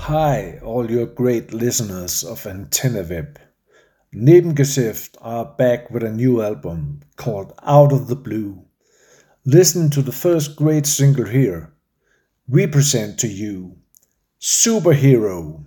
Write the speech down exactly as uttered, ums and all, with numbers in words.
Hi, all your great listeners of AntennaWeb. Nebengeschäft are back with a new album called Out of the Blue. Listen to the first great single here. We present to you Superhero.